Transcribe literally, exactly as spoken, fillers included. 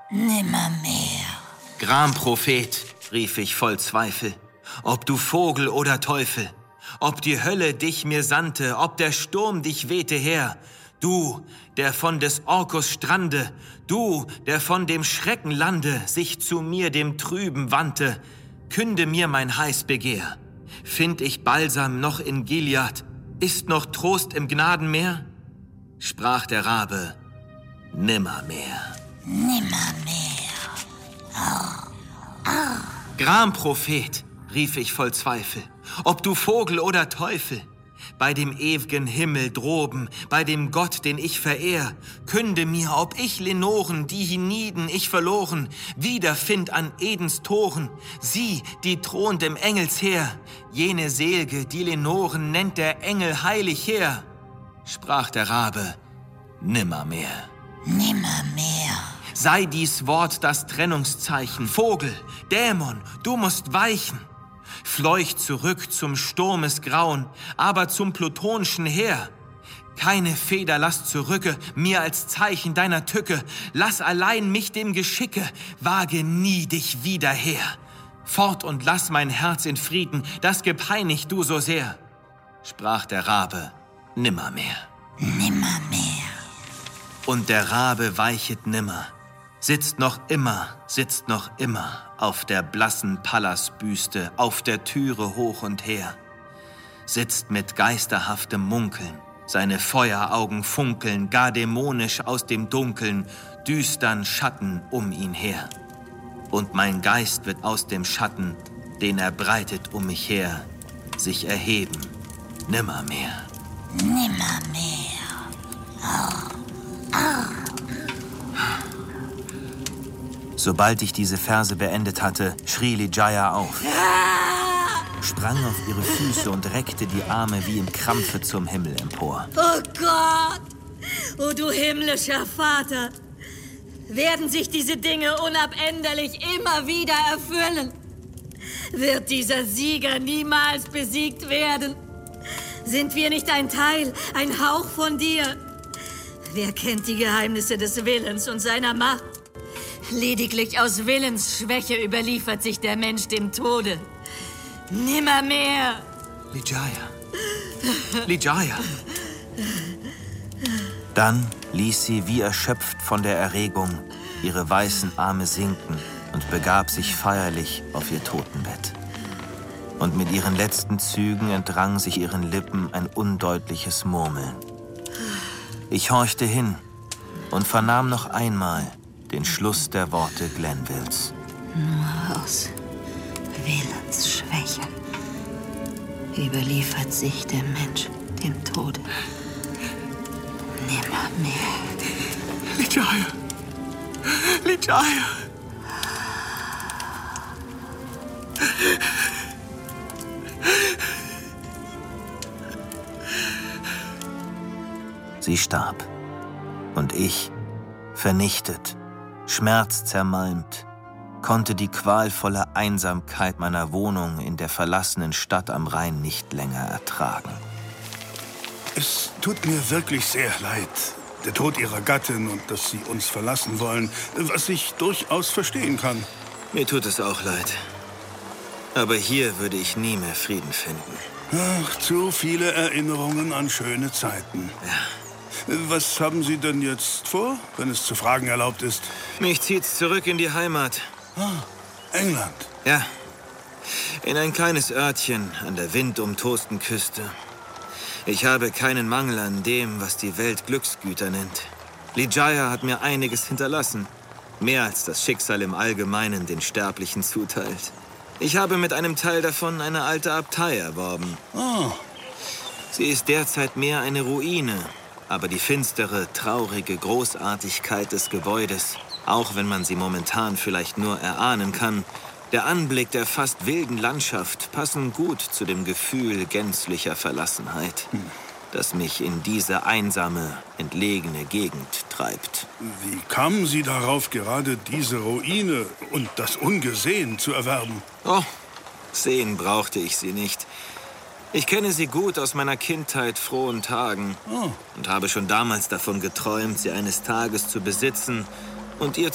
Nimmermehr. Gram-Prophet, rief ich voll Zweifel, ob du Vogel oder Teufel, ob die Hölle dich mir sandte, ob der Sturm dich wehte her, du, der von des Orkus Strande, du, der von dem Schreckenlande sich zu mir dem Trüben wandte, künde mir mein Heißbegehr. Find ich Balsam noch in Gilead, ist noch Trost im Gnadenmeer? Sprach der Rabe, nimmermehr. Nimmermehr. Oh. Oh. Gram-Prophet, rief ich voll Zweifel, ob du Vogel oder Teufel, bei dem ew'gen Himmel droben, bei dem Gott, den ich verehr, künde mir, ob ich Lenoren, die hienieden ich verloren, wiederfind an Edens Toren, sie, die thront im Engelsheer, jene Selge, die Lenoren nennt der Engel heilig her. Sprach der Rabe, nimmermehr. Nimmermehr. Sei dies Wort das Trennungszeichen, Vogel, Dämon, du musst weichen. Fleucht zurück zum Sturmes Grauen, aber zum plutonischen Heer. Keine Feder lass zurücke, mir als Zeichen deiner Tücke. Lass allein mich dem Geschicke, wage nie dich wieder her. Fort und lass mein Herz in Frieden, das gepeinigt du so sehr. Sprach der Rabe, nimmermehr. Nimmermehr. Und der Rabe weichet nimmer, sitzt noch immer, sitzt noch immer auf der blassen Pallasbüste, auf der Türe hoch und her. Sitzt mit geisterhaftem Munkeln, seine Feueraugen funkeln, gar dämonisch aus dem Dunkeln, düstern Schatten um ihn her. Und mein Geist wird aus dem Schatten, den er breitet um mich her, sich erheben, nimmermehr. Nimmermehr. Oh. Oh. Sobald ich diese Verse beendet hatte, schrie Ligeia auf, sprang auf ihre Füße und reckte die Arme wie im Krampfe zum Himmel empor. Oh Gott, oh du himmlischer Vater, werden sich diese Dinge unabänderlich immer wieder erfüllen? Wird dieser Sieger niemals besiegt werden? Sind wir nicht ein Teil, ein Hauch von dir? Wer kennt die Geheimnisse des Willens und seiner Macht? Lediglich aus Willensschwäche überliefert sich der Mensch dem Tode. Nimmermehr! Ligeia! Ligeia! Dann ließ sie wie erschöpft von der Erregung ihre weißen Arme sinken und begab sich feierlich auf ihr Totenbett. Und mit ihren letzten Zügen entrang sich ihren Lippen ein undeutliches Murmeln. Ich horchte hin und vernahm noch einmal den Schluss der Worte Glenvilles. Nur aus Willensschwäche überliefert sich der Mensch dem Tode. Nimmermehr. Ligeia! Ligeia! Sie starb. Und ich, vernichtet, schmerzzermalmt, konnte die qualvolle Einsamkeit meiner Wohnung in der verlassenen Stadt am Rhein nicht länger ertragen. Es tut mir wirklich sehr leid, der Tod Ihrer Gattin und dass Sie uns verlassen wollen, was ich durchaus verstehen kann. Mir tut es auch leid. Aber hier würde ich nie mehr Frieden finden. Ach, zu viele Erinnerungen an schöne Zeiten. Ja. Was haben Sie denn jetzt vor, wenn es zu fragen erlaubt ist? Mich zieht's zurück in die Heimat. Ah, England. Ja, in ein kleines Örtchen an der windumtosten Küste. Ich habe keinen Mangel an dem, was die Welt Glücksgüter nennt. Ligeia hat mir einiges hinterlassen. Mehr als das Schicksal im Allgemeinen den Sterblichen zuteilt. Ich habe mit einem Teil davon eine alte Abtei erworben. Oh. Sie ist derzeit mehr eine Ruine. Aber die finstere, traurige Großartigkeit des Gebäudes, auch wenn man sie momentan vielleicht nur erahnen kann, der Anblick der fast wilden Landschaft passen gut zu dem Gefühl gänzlicher Verlassenheit, hm. das mich in diese einsame, entlegene Gegend treibt. Wie kamen Sie darauf, gerade diese Ruine und das Ungesehen zu erwerben? Oh, sehen brauchte ich sie nicht. Ich kenne sie gut aus meiner Kindheit, frohen Tagen, oh. und habe schon damals davon geträumt, sie eines Tages zu besitzen und ihr